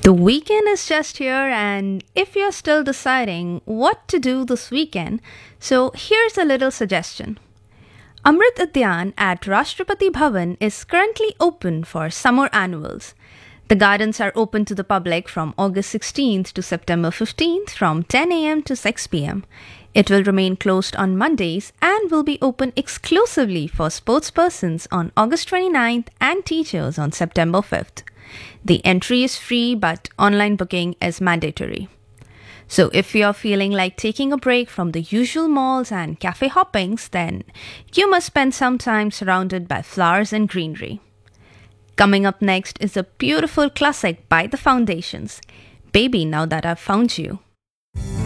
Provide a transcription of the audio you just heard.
The weekend is just here, and if you're still deciding what to do this weekend, so here's a little suggestion. Amrit Udyan at Rashtrapati Bhavan is currently open for summer annuals. The gardens are open to the public from August 16th to September 15th from 10 a.m. to 6 p.m. It will remain closed on Mondays and will be open exclusively for sportspersons on August 29th and teachers on September 5th. The entry is free, but online booking is mandatory. So if you're feeling like taking a break from the usual malls and cafe hoppings, then you must spend some time surrounded by flowers and greenery. Coming up next is a beautiful classic by The Foundations, Baby Now That I've Found You.